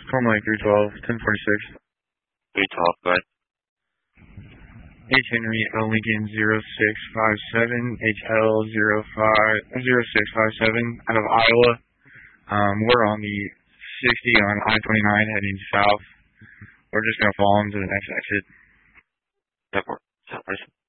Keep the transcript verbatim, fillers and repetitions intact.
Storm Lake three twelve, ten forty-six. three twelve, go ahead. H Henry L Lincoln zero six five seven, H L zero five zero six five seven out of Iowa. Um, we're on the sixty on I twenty-nine heading south. We're just going to follow him to the next exit. That works.